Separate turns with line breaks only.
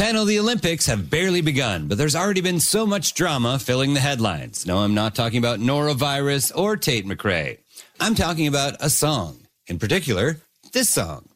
Panel, the Olympics have barely begun, but there's already been so much drama filling the headlines. No, I'm not talking about norovirus or Tate McRae. I'm talking about a song. In particular, this song.